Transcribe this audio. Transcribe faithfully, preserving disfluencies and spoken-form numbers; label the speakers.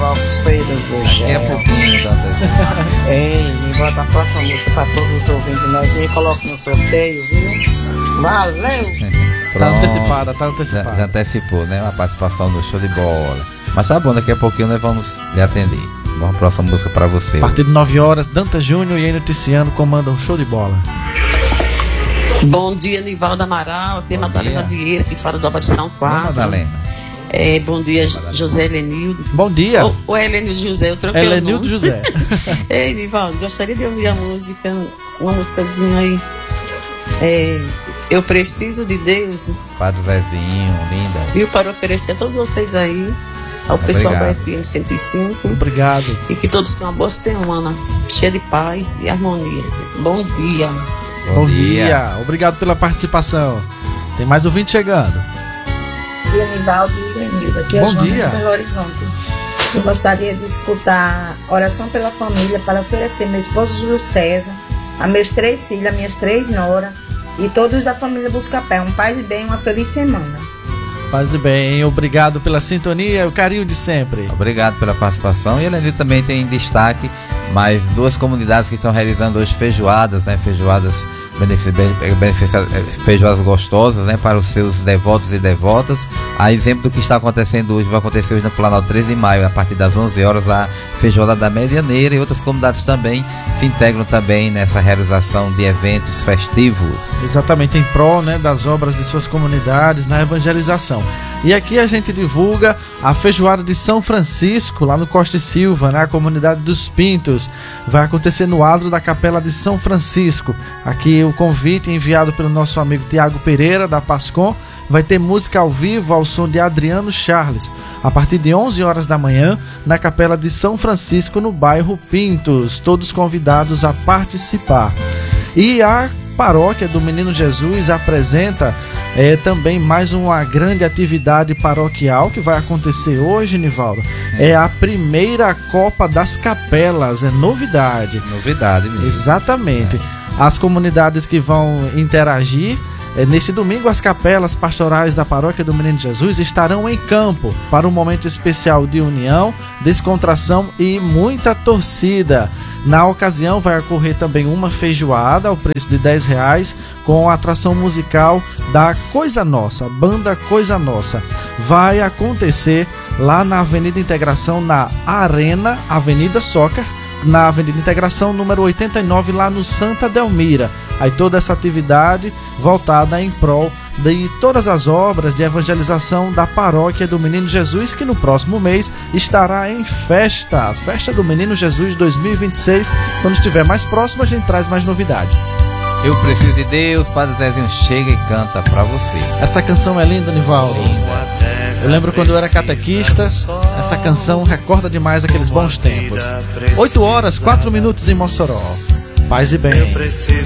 Speaker 1: você do
Speaker 2: Daqui a pouquinho, Dantas.
Speaker 1: Ei, me bota a próxima música pra todos os ouvintes. Nós me coloca no sorteio, viu? Valeu!
Speaker 3: Tá antecipada, tá antecipada.
Speaker 2: Já, já antecipou, né? Uma participação no show de bola. Mas tá bom, daqui a pouquinho nós vamos lhe atender. Vamos a próxima música pra você.
Speaker 3: A partir de nove horas, Dantas Júnior e Enio Ticiano comandam um show de bola.
Speaker 4: Bom dia, Nivaldo Amaral, aqui é Madalena Vieira, que fala do Nova de São Quatro.
Speaker 2: Madalena.
Speaker 4: É, bom dia, José Helenildo.
Speaker 3: Bom dia.
Speaker 4: Ou, ou é Helenildo José, eu troquei
Speaker 3: Helenildo
Speaker 4: o nome.
Speaker 3: José.
Speaker 4: Ei, Nivaldo, gostaria de ouvir a música, uma músicazinha aí. É, Eu Preciso de Deus.
Speaker 2: Padre Zezinho, linda.
Speaker 4: Viu, para oferecer a todos vocês aí, ao
Speaker 2: Obrigado.
Speaker 4: pessoal da F M cento e cinco.
Speaker 3: Obrigado.
Speaker 4: E que todos tenham uma boa semana, cheia de paz e harmonia. Bom dia.
Speaker 2: Bom,
Speaker 3: Bom
Speaker 2: dia.
Speaker 3: dia. Obrigado pela participação. Tem mais ouvinte chegando.
Speaker 5: Bom dia, Nivaldo e Lenilda. Aqui é
Speaker 3: Bom
Speaker 5: Joana
Speaker 3: dia.
Speaker 5: de Belo Horizonte. Eu gostaria de escutar Oração pela Família para oferecer meu esposo Júlio César, a meus três filhos, a minhas três noras e todos da família Buscapé. Um paz e bem, uma feliz semana.
Speaker 3: Paz e bem, obrigado pela sintonia e o carinho de sempre.
Speaker 2: Obrigado pela participação. E a Lenildo também tem em destaque mais duas comunidades que estão realizando hoje feijoadas, né? Feijoadas beneficiadas, feijoadas gostosas, né? Para os seus devotos e devotas. A exemplo do que está acontecendo hoje, vai acontecer hoje no Planalto treze de maio, a partir das onze horas, a feijoada da Medianeira, e outras comunidades também se integram também nessa realização de eventos festivos.
Speaker 3: Exatamente, em prol, né, das obras de suas comunidades na evangelização. E aqui a gente divulga a feijoada de São Francisco, lá no Costa e Silva, na comunidade dos Pintos. Vai acontecer no adro da Capela de São Francisco. Aqui o convite enviado pelo nosso amigo Tiago Pereira, da Pascom. Vai ter música ao vivo ao som de Adriano Charles, a partir de onze horas da manhã, na Capela de São Francisco, no bairro Pintos. Todos convidados a participar. E a Paróquia do Menino Jesus apresenta é, também mais uma grande atividade paroquial que vai acontecer hoje, Nivaldo. É a primeira Copa das Capelas, é novidade.
Speaker 2: Novidade mesmo.
Speaker 3: Exatamente. As comunidades que vão interagir, é, neste domingo, as capelas pastorais da Paróquia do Menino Jesus estarão em campo para um momento especial de união, descontração e muita torcida. Na ocasião vai ocorrer também uma feijoada ao preço de dez reais, com a atração musical da Coisa Nossa, banda Coisa Nossa. Vai acontecer lá na Avenida Integração, na Arena Avenida Soccer, na Avenida Integração número oitenta e nove, lá no Santa Delmira. Aí toda essa atividade voltada em prol de todas as obras de evangelização da Paróquia do Menino Jesus, que no próximo mês estará em festa, Festa do Menino Jesus dois mil e vinte e seis. Quando estiver mais próximo, a gente traz mais novidade.
Speaker 2: Eu Preciso de Deus, Padre Zezinho chega e canta pra você.
Speaker 3: Essa canção é linda, Nivaldo. Eu lembro quando eu era catequista, essa canção recorda demais aqueles bons tempos. oito horas, quatro minutos em Mossoró. Paz e bem.